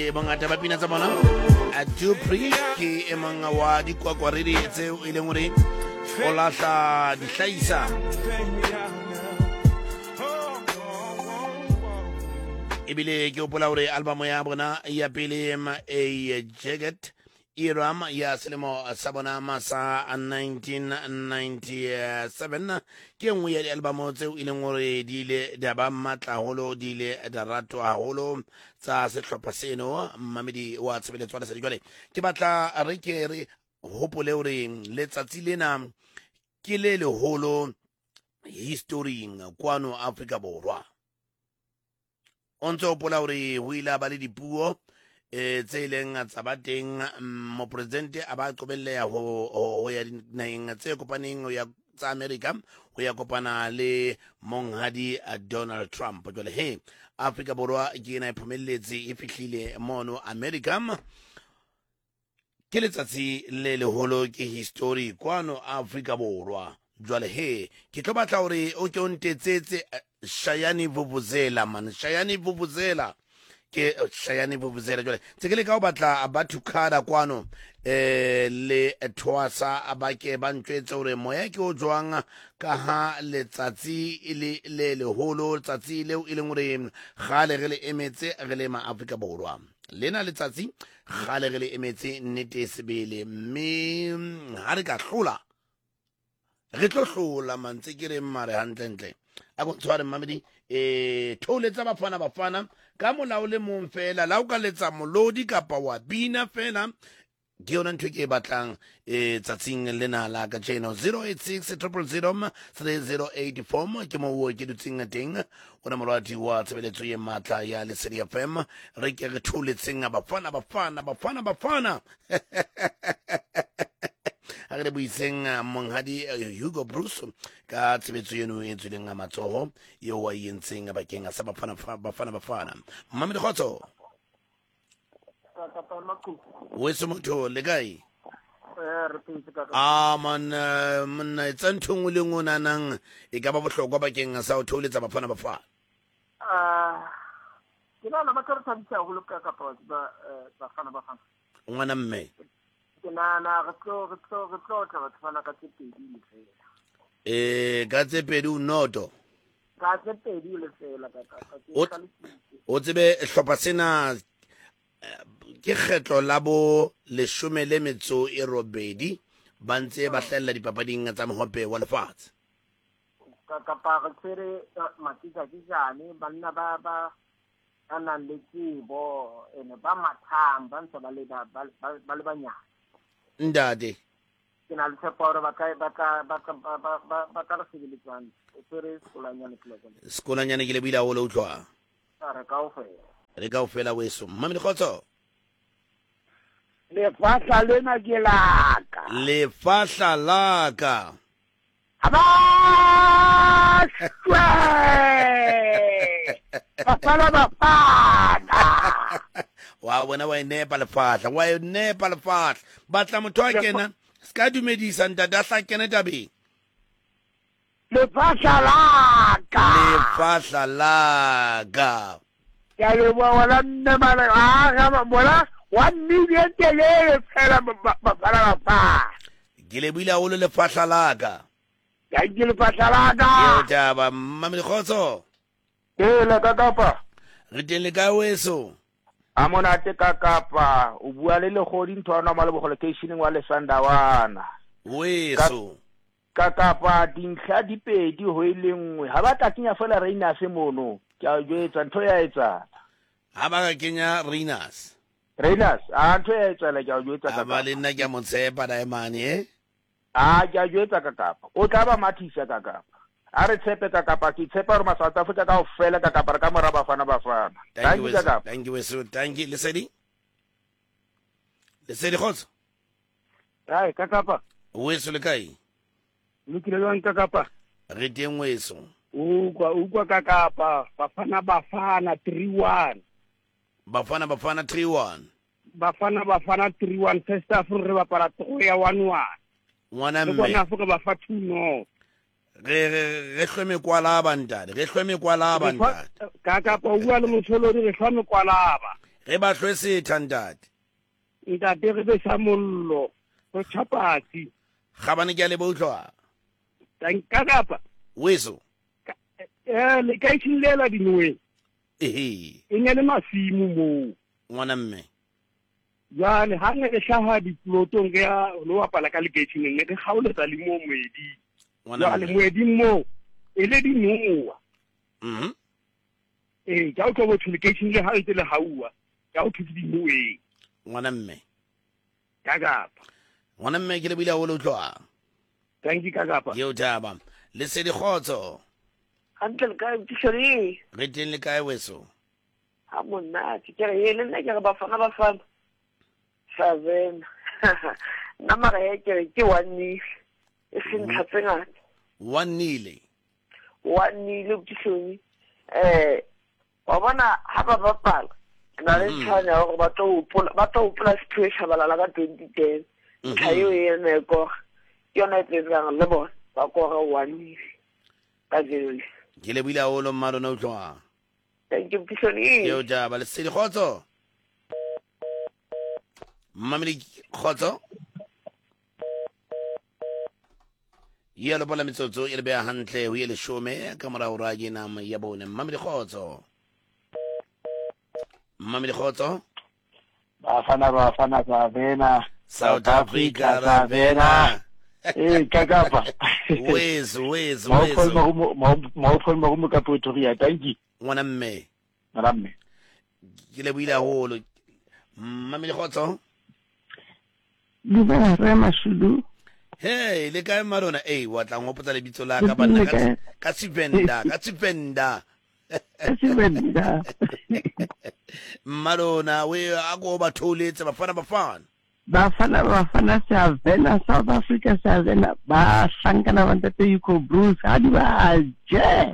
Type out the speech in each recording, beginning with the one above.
Bongata ba pina tsa bona a Dupree ke e mong wa dikwakwaredi tseo e leng hore o lahla dihlaisa ebile ke hopola hore album ya bona ya pele A Jagged Iram ya selemo sa bona sa 1997 ke nngwe ya di-album tseo e leng hore di ile da ba matla haholo di ile da ratwa haholo tsa sehlopha seno mamedi wa tshebeletso wa lesedi. Jwale ke batla re ke re hopole hore letsatsi lena ke le leholo historing kwano Afrika Borwa. O ntse hopola hore ho ile ba le dipuo tse ileng tsa ba teng mopresidente a ba qobelleha ho ya dinaheng tse kopaneng ya tsa America ho ya kopana le monghadi Donald Trump. Jwale he Afrika Borwa ke ena e phomelletse e fihlile mono America. Ke letsatsi le leholo ke history kwano Afrika Borwa. Jwale he ke tlo batla hore o ke o ntetsetse Shayani Vuvuzela man, Shayani Vuvuzela ke Shayani Vuvuzela. Jwale tse le ka o batla abathukada kwano le twasa abake ba ntwetse hore moya ke o jwang ka ha letsatsi le leholo letsatsi leo e leng hore gale re le emetse re le ma Afrika Borwa. Lena letsatsi gale re le emetse nnete sebele mme ha re ka hlola re tlo hlola mantse ke re mare hantlentle a go tshware mamedi tholetsa bafana ka molao le mong fela la o ka letsa molodi kapa wa bina fela ke yona ntho ke batlang tsatsing lena la ka channel 086 000 3084 ke mo ke dutsing teng ona morati wa tshebeletso ye matla ya Lesedi FM re ke re tholetseng bafana ha re buiseng monghadi Hugo Bruce ka tshebetso eno e tswileng a matsoho eo wa yentseng bakeng sa bafana mamedi khotso weso motho le kae man tsa nthong le ngona nang e ka ba bohlokwa bakeng sa ho tholetsa bafana ke nana ba ka tsantsa ho loka ka pa bafana ngwana mme ke nana re tlo tla bafana ka tsepedi le fela ka tsepedi unoto ka tsepedi le fela ka o tsebe hlopha sena ke kgetlo la bo 18 ba ntse ba hlella dipapading tsa mohope wa lefatshe ka pa re tsere matisa dijane banna ba anang le tsebo ene ba mathang ba ntse ba le banyane ndade ke na le tseporo ba ka re sebeletsang o tsere skolanyane ke le bila o le utlwa re ka o fela weso mamedi khotso lefahla lena ke laka lefahla laka abashwe bafana wa bona wa nepa lefahla batla motho a kena ska dumedisa ntate a hla kena tabeng lefahla laka ya le bona nne mara ga bona 1 million telele fela bafana ke le buile haholo lefahla laka ya ke lefahla laka yo taba mamedi khotso le ka kapa re teng le ka weso a monate ka kapa o bua le legodi nthwana ma le bogole location wa Lesandawana weso ka kapa dintlha dipedi ho ile nngwe ha ba takinya fela reina se mono ke a jwetsa ntho ya etsa ha ba ka kenya Reinas a ntho ya etsa la ke a jwetsa ka ba le nna ke motsepa daemane ke a jwetsa ka kapa o tla ba mathisa ka kapa a re tshepe ka kapa ke tshepa hore South Africa ka ofela ka kapa re ka mora bafana thank you so thank you Lesedi khotso ai ka kapa weso le kae lokile le ka kapa re teng weso ukwa ka kapa bafana 3-1 bafana 3-1 first half re bapala tro ya 1-1 ngwana mme bona Afrika ba fa 2-0 re hlome kwala ba ntate ka ka pa bua le motholodi re hlome kwala ba ge ba hlwe setha ntate ntate re be sa mollo go tšhapatsi gabane ke a le boutlwa tanka kapa weso le ka itšhilela dinweng ehe e ne le masimo moo ngwana mme jale ha ne re hlaha diplotong ke ya lo bapala ka lekeišeneng ne re kgaoletsa le mo moeding jale moeding moo e le dinowa ja o tlo botho lekeišene le ha ntse le gaua ja o thuke dinoweng ngwana mme ka kapa ngwana mme ke le bile o le utlwa thank you ka kapa yeo taba le se dikgotso hantle le kae tishori re teng le kae weso ha monate ke re le nna ke re bafana seven nna mara ya ke one nil e seng tlhatse ngata one nil tishori wa bona ha ba bapala na le tshwana ya gore ba tlo upola sephiwe Shabalala ka 2010 tlhayo e ene ko yona e tsetsang le bona ba kora one nil ka jele ke le bile o lo mmaro no utlwa thank you tishori yeo taba le se dikgotso mamedi kgotso ya lo bola metsotso e le beya hantle ho ye leshome ka morao ra ke nama ya bone mamedi kgotso bafana ba vena South Africa ra vena kakapa wezo maofol magumo ka Pretoria tanki ngwana mme malamme ke le buile haholo mamedi kgotso Duba re Mashudu. hey le kae marona wa tla ngopotsa le bitso la ka banna ka Tsivenda marona we a go ba tholetse bafana Savannah South Africa Savannah ba hlankana ba ntate Yuko Bruce ha di ba je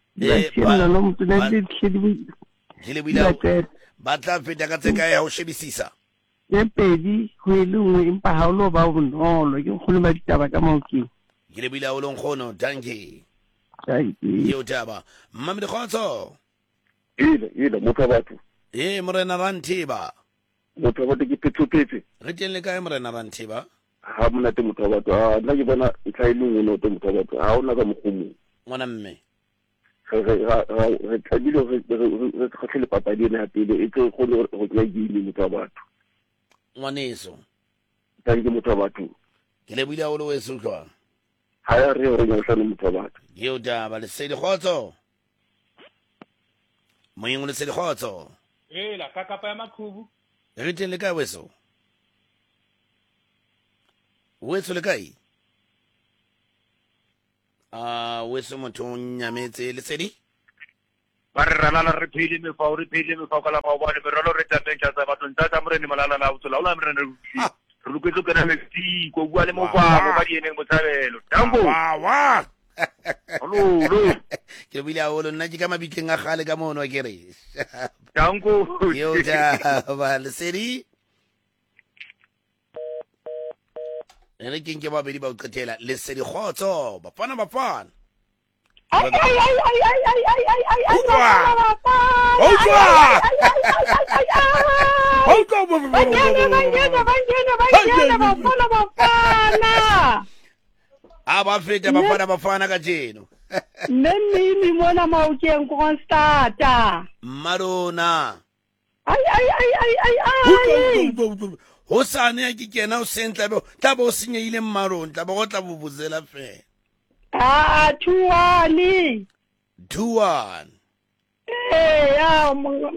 ba tla feta ka tseka ya ho shebisisa ye pedi ho ile nngwe empa ha o lo ba bonolo ke kgolo ba ditaba ka maoking ke le bila o lo nkgono danke yo taba mmamedi kgotso ile motho batho morena Rantiba motho batho ke petse re teng le kae morena Rantiba ha monate motho batho nna ke bona e tlaile no to motho batho ha ona ka mogomo ngwana mme re tlabile re kgatlhele papadi ena ya pele e tlo go tla gile motho batho ngwaneso thank you motho batho ke le buile o le weso utlwa ha ya re re nyasana motho batho yo taba le se dikgotso moyeng le se dikgotso la ka kapa ya Maqhubu re teng le kae weso le kae weso motho nyametse le sedi ba re ralala re phile mefao ka la ba bone meralo re tateng tsa batho ntata morene malala la utsola o la morene re loketse kana Mexico bua le mofamo ba dieneng botshabelo tango wa lo ke bile aolo nna ke ka mabitleng a gale ka mono ke re tango yo ba le sedi re keng ke babedi ba o qetela le sedi khotso bafana ba feta bafana ka jeno nne mona maokeng Constata marona ho sane ke kena o sentla tla bo senyeile mmarona tla bo go tla bobuzela fe 2-1 ya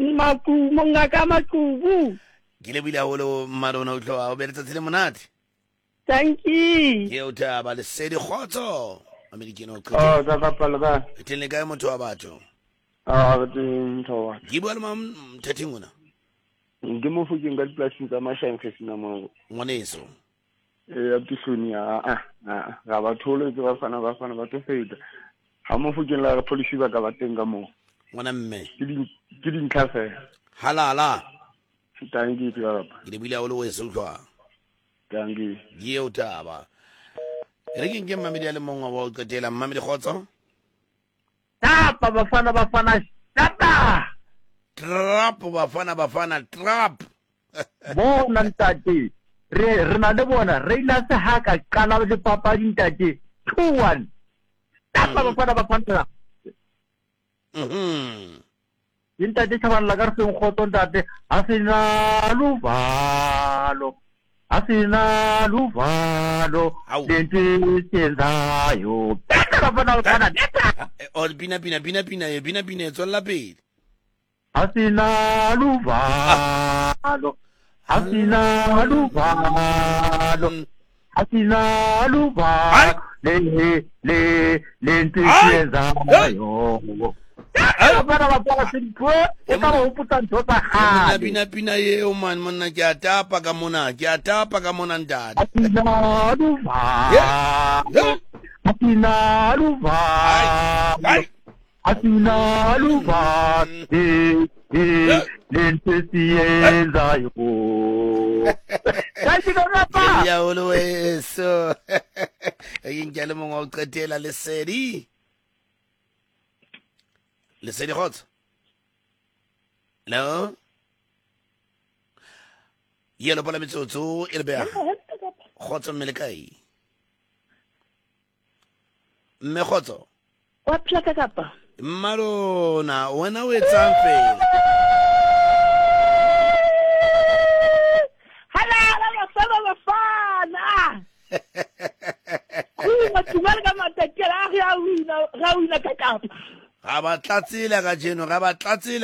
Maqhubu ke le bile haholo marona o tloa o be letsatsi le monate thank you ke o taba le se dikgotso amerikino ka kapala ba teng le kae motho wa batho re teng thowa ke bua le mam thateng ona ke mo fukeng ka diplaseng tsa mashanke sina mo ngwaneso ya pisoni ga ba thole ke bafana ba to feta ha mo fukeng la police ba ka ba teng ka mo ngwana mme ke dintlha fela halala tanki ke le bile o le weso utlwa tanki ye o taba re ke mamedi ya le mongwe wa o qetela mamedi kgotso tapa bafana tapa trap bafana trap bona ntate re na le bona re ila se haka qala le papadi ntate 2-1 tapa bafana ntate thabana la ka se ngotso ntate asina luvalo lento senzayo bafana o bina tswela pele asina luvalo lento senzayo pina eo man monna ke a tapa ka mona ntate asina luva lento senzayo ya olo eso ngiyale mongwa o qetela lesedi khotsa no yelo pala metsotso e le bea khotsa mmele kae mme khotso wa plaka kapa mmalona wena o etsang fela bafana kuima tumala ka matakela ga wina ka kapa ga ba tlatsela ka jeno ya ba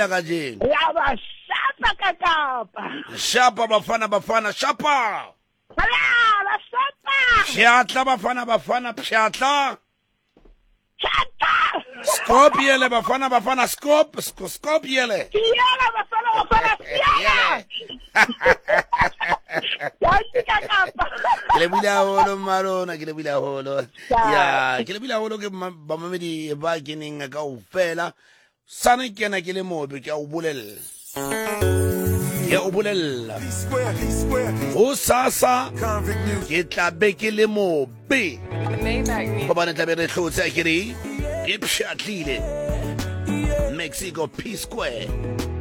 shapa ka kapa shapa bafana shapa halala shapa pšhatla bafana pšhatla chata skop yele bafana skop yele yele bafana ke le bula holo marona ke le bula holo ke bamamedi ba keneng ka o fela sana kena ke le mobe ke a o bolella o sasa ke tla be ke le mobe ba bana tla be re tlotse a kere e pšhatlile Mexico P Square